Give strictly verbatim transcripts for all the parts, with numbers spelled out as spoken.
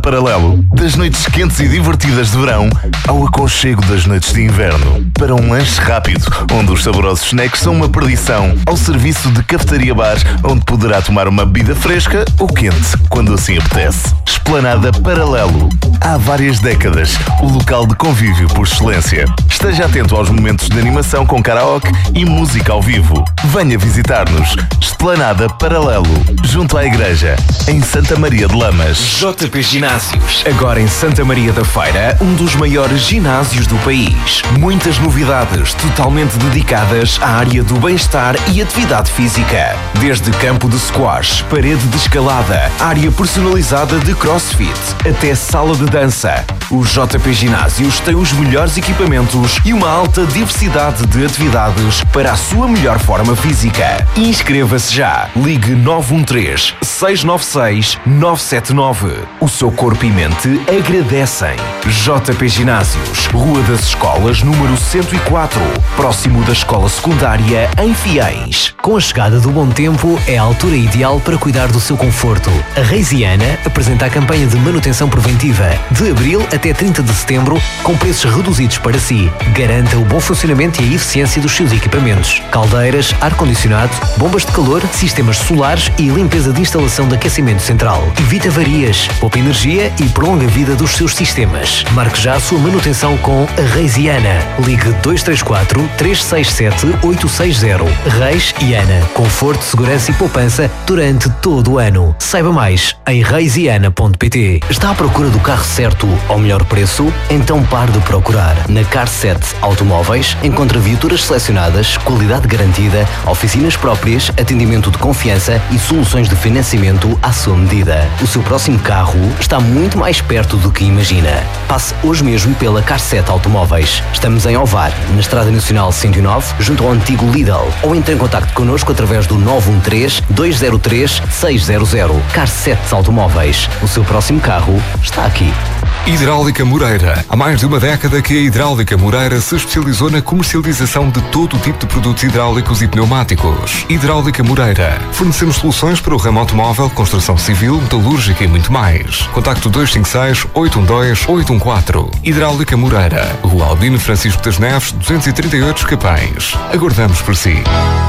Paralelo, das noites quentes e divertidas de verão ao aconchego das noites de inverno, para um lanche rápido, onde os saborosos snacks são uma perdição, ao serviço de cafetaria-bar, onde poderá tomar uma bebida fresca ou quente, quando assim apetece. Esplanada Paralelo. Há várias décadas, o local de convívio por excelência. Esteja atento aos momentos de animação com karaoke e música ao vivo. Venha visitar-nos. Esplanada Paralelo, junto à igreja, em Santa Maria de Lamas. J P Ginásios, agora em Santa Maria da Feira, um dos maiores ginásios do país. Muitas novidades totalmente dedicadas à área do bem-estar e atividade física. Desde campo de squash, parede de escalada, área personalizada de crossfit, até sala de dança. O J P Ginásios tem os melhores equipamentos e uma alta diversidade de atividades para a sua melhor forma física. Inscreva-se já. Ligue nove um três, seis nove seis, nove sete nove. O seu corpo e mente agradecem. J P Ginásios, Rua das Escolas, número cento e quatro, próximo da Escola Secundária em Fiéis. Com a chegada do bom tempo, é a altura ideal para cuidar do seu conforto. A Reisiana apresenta a campanha de manutenção preventiva de abril até trinta de setembro, com preços reduzidos para si. Garanta o bom funcionamento e a eficiência dos seus equipamentos. Caldeiras, ar-condicionado, bombas de calor, sistemas solares e limpeza de instalação de aquecimento central. Evite avarias, poupa energia e prolonga a vida dos seus sistemas. Marque já a sua manutenção com a Reisiana. Ligue dois três quatro, três seis sete, oito seis zero. Reis e Ana. Conforto, segurança e poupança durante todo o ano. Saiba mais em reisiana ponto pt. Está à procura do carro certo ao melhor preço? Então pare de procurar. Na Car sete Automóveis encontra viaturas selecionadas, qualidade garantida, oficinas próprias, atendimento de confiança e soluções de financiamento à sua medida. O seu próximo carro está muito mais perto do que imagina. Passe hoje mesmo pela Car sete Automóveis. Estamos em Ovar, na Estrada Nacional cento e nove, junto ao antigo Lidl. Ou entre em contacto connosco através do nove um três, dois zero três, seis zero zero. Car sete Automóveis. O seu próximo carro está aqui. Hidráulica Moreira. Há mais de uma década que a Hidráulica Moreira se especializou na comercialização de todo o tipo de produtos hidráulicos e pneumáticos. Hidráulica Moreira. Fornecemos soluções para o ramo automóvel, construção civil, metalúrgica e muito mais. Contacto dois cinco seis, oito um dois, oito um quatro. Hidráulica Moreira. Rua Albino Francisco das Neves, duzentos e trinta e oito Escapães. Aguardamos por si.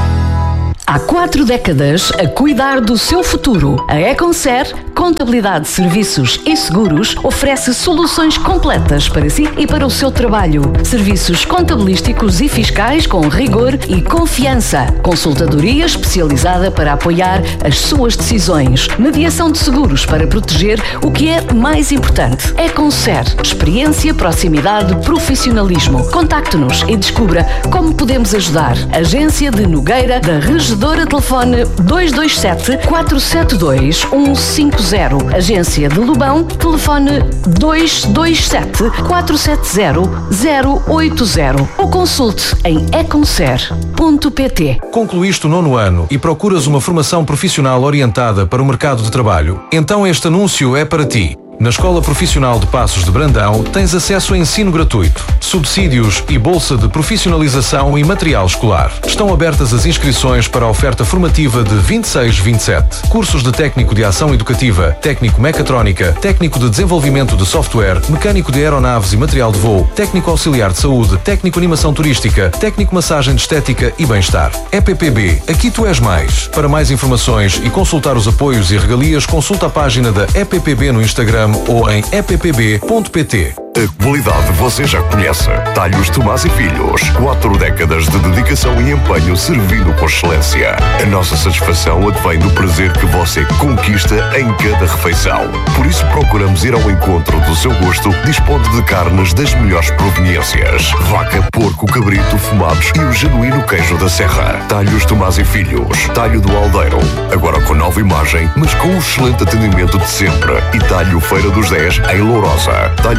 Há quatro décadas a cuidar do seu futuro. A Econcer, Contabilidade, Serviços e Seguros, oferece soluções completas para si e para o seu trabalho. Serviços contabilísticos e fiscais com rigor e confiança. Consultadoria especializada para apoiar as suas decisões. Mediação de seguros para proteger o que é mais importante. Econcer, experiência, proximidade, profissionalismo. Contacte-nos e descubra como podemos ajudar. Agência de Nogueira da Região. Telefone dois dois sete, quatro sete dois, um cinco zero. Agência de Lobão. Telefone dois dois sete, quatro sete zero, zero oito zero. Ou consulte em econcer ponto pt. Concluíste o nono ano e procuras uma formação profissional orientada para o mercado de trabalho? Então este anúncio é para ti. Na Escola Profissional de Passos de Brandão tens acesso a ensino gratuito, subsídios e bolsa de profissionalização e material escolar. Estão abertas as inscrições para a oferta formativa de vinte e seis vinte e sete. Cursos de técnico de ação educativa, técnico mecatrónica, técnico de desenvolvimento de software, mecânico de aeronaves e material de voo, técnico auxiliar de saúde, técnico animação turística, técnico massagem de estética e bem-estar. E P P B, aqui tu és mais. Para mais informações e consultar os apoios e regalias, consulta a página da E P P B no Instagram ou em e p p b ponto p t. A qualidade você já conhece. Talhos Tomás e Filhos. Quatro décadas de dedicação e empenho servindo com excelência. A nossa satisfação advém do prazer que você conquista em cada refeição. Por isso procuramos ir ao encontro do seu gosto, dispondo de carnes das melhores proveniências. Vaca, porco, cabrito, fumados e o genuíno queijo da Serra. Talhos Tomás e Filhos. Talho do Aldeiro. Agora com nova imagem, mas com o excelente atendimento de sempre. E Talho Feira dos dez em Lourosa. Talho Vila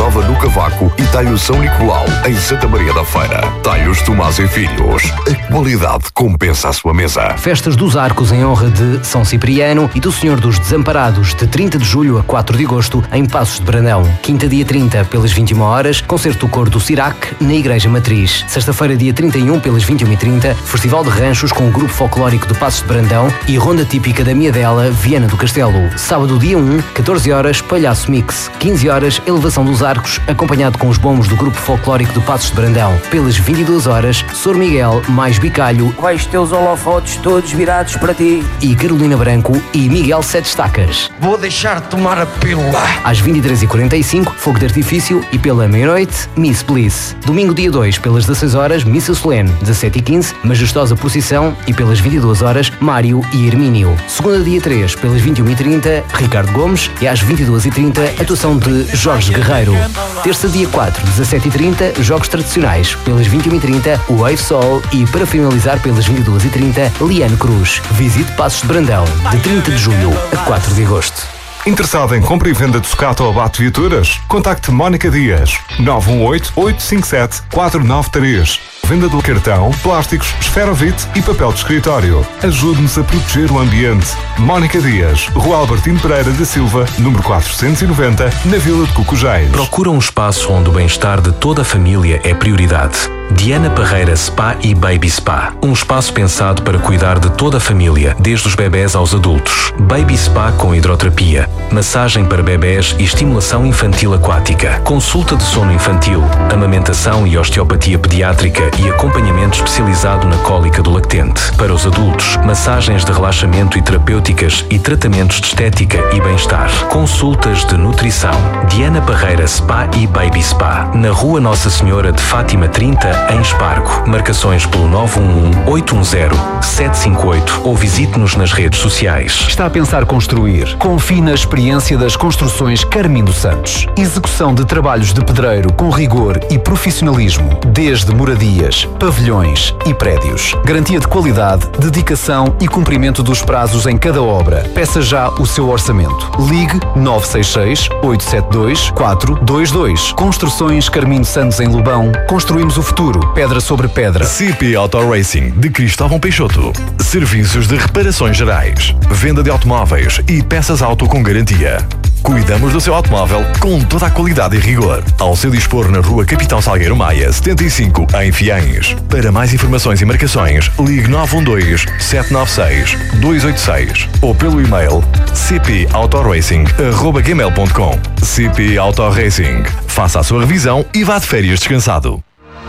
Nova no Cavaco e Talho São Nicolau, em Santa Maria da Feira. Talhos Tomás e Filhos. A qualidade compensa a sua mesa. Festas dos Arcos em honra de São Cipriano e do Senhor dos Desamparados, de trinta de julho a quatro de agosto, em Passos de Brandão. Quinta, dia trinta, pelas vinte e uma horas, concerto do coro do Cirac, na Igreja Matriz. Sexta-feira, dia trinta e um, pelas vinte e uma e trinta, Festival de Ranchos com o Grupo Folclórico de Passos de Brandão e Ronda Típica da Miadela, Viana do Castelo. Sábado, dia um, catorze horas, Palhaço Mix. quinze horas, Elevação dos Arcos, acompanhado com os bombos do Grupo Folclórico de Passos de Brandão. Pelas vinte e duas horas, Sor Miguel, mais Bicalho, vais teus holofotes todos virados para ti. E Carolina Branco e Miguel Sete Estacas. Vou deixar de tomar a pílula. Às vinte e três e quarenta e cinco, Fogo de Artifício e pela meia-noite, Miss Bliss. Domingo, dia dois, pelas dezasseis horas, Missa Solene. dezassete e quinze, Majestosa Procissão e pelas vinte e duas horas, Mário e Hermínio. Segunda, dia três, pelas vinte e uma e trinta, Ricardo Gomes e às vinte e duas e trinta, atuação de Jorge Guerreiro. Terça, dia quatro, dezassete e trinta, Jogos Tradicionais. Pelas vinte e uma e trinta, Wave Soul e para finalizar pelas vinte e duas e trinta, Liane Cruz. Visite Passos de Brandão, de trinta de julho a quatro de agosto. Interessado em compra e venda de sucata ou abate viaturas? Contacte Mónica Dias, nove um oito, oito cinco sete, quatro nove três. Venda do cartão, plásticos, esferovite e papel de escritório. Ajude-nos a proteger o ambiente. Mónica Dias, Rua Albertino Pereira da Silva, número quatrocentos e noventa, na Vila de Cocujais. Procura um espaço onde o bem-estar de toda a família é prioridade. Diana Parreira Spa e Baby Spa. Um espaço pensado para cuidar de toda a família, desde os bebés aos adultos. Baby Spa com hidroterapia, massagem para bebés e estimulação infantil aquática. Consulta de sono infantil, amamentação e osteopatia pediátrica e acompanhamento especializado na cólica do lactente. Para os adultos, massagens de relaxamento e terapêuticas e tratamentos de estética e bem-estar. Consultas de nutrição. Diana Parreira Spa e Baby Spa. Na Rua Nossa Senhora de Fátima trinta, em Espargo. Marcações pelo nove um um, oito um zero, sete cinco oito ou visite-nos nas redes sociais. Está a pensar construir? Confie na experiência das Construções Carmindo Santos. Execução de trabalhos de pedreiro com rigor e profissionalismo, desde moradias, pavilhões e prédios. Garantia de qualidade, dedicação e cumprimento dos prazos em cada obra. Peça já o seu orçamento. Ligue nove seis seis, oito sete dois, quatro dois dois. Construções Carmindo Santos em Lobão. Construímos o futuro, pedra sobre pedra. C P Auto Racing, de Cristóvão Peixoto. Serviços de reparações gerais, venda de automóveis e peças auto com garantia. Cuidamos do seu automóvel com toda a qualidade e rigor. Ao seu dispor na Rua Capitão Salgueiro Maia, setenta e cinco, em Fiães. Para mais informações e marcações, ligue nove um dois, sete nove seis, dois oito seis ou pelo e-mail c p auto racing arroba gmail ponto com. C P Auto Racing. Faça a sua revisão e vá de férias descansado.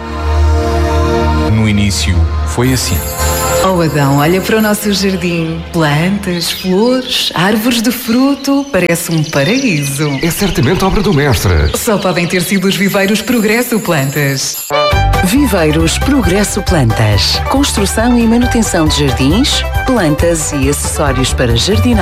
No início, foi assim. Oh Adão, olha para o nosso jardim. Plantas, flores, árvores de fruto. Parece um paraíso. É certamente obra do mestre. Só podem ter sido os viveiros Progresso Plantas. Viveiros Progresso Plantas. Construção e manutenção de jardins, plantas e acessórios para jardinar.